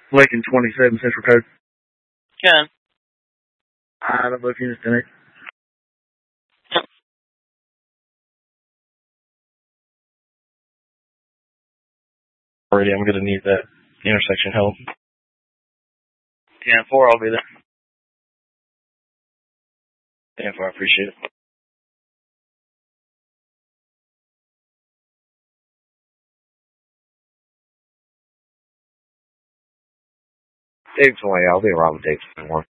Lincoln 27 Central Code. Can. I don't know if you understand it. Already, I'm going to need that intersection help. 10-4, I'll be there. 10-4, I appreciate it. Dave 20, I'll be around with Dave 21.